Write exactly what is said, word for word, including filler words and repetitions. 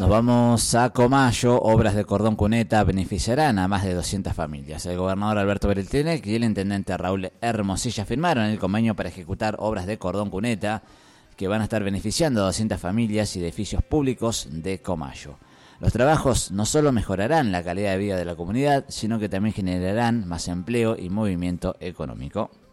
Nos vamos a Comayo. Obras de cordón cuneta beneficiarán a más de doscientas familias. El gobernador Alberto Beretilnec y el intendente Raúl Hermosilla firmaron el convenio para ejecutar obras de cordón cuneta que van a estar beneficiando a doscientas familias y edificios públicos de Comayo. Los trabajos no solo mejorarán la calidad de vida de la comunidad, sino que también generarán más empleo y movimiento económico.